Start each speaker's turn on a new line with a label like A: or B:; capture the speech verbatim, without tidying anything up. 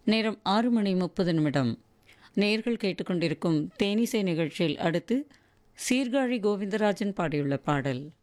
A: நேரம் ஆறு மணி முப்பது நிமிடம். நேர்கள் கேட்டுக்கொண்டிருக்கும் தேனிசை நிகழ்ச்சியில் அடுத்து சீர்காழி கோவிந்தராஜன் பாடியுள்ள பாடல்.